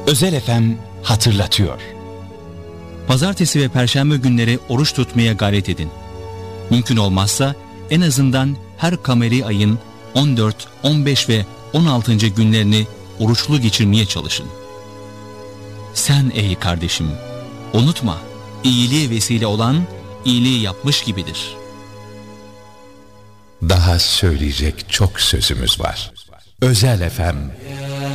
Özel FM hatırlatıyor. Pazartesi ve Perşembe günleri oruç tutmaya gayret edin. Mümkün olmazsa en azından her kameri ayın 14, 15 ve 16. günlerini oruçlu geçirmeye çalışın. Sen ey kardeşim, unutma, iyiliğe vesile olan iyiliği yapmış gibidir. Daha söyleyecek çok sözümüz var. Özel FM